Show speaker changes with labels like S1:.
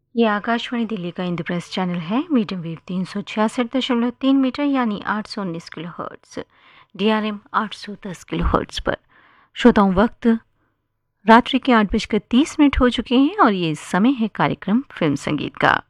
S1: ये आकाशवाणी दिल्ली का इंद्रप्रस्थ चैनल है। मीडियम वेव 366.3 मीटर यानी 819 kilo hertz, DRM 810 kilo hertz पर। श्रोताओं, वक्त रात्रि के 8:30 हो चुके हैं और ये समय है कार्यक्रम फिल्म संगीत का।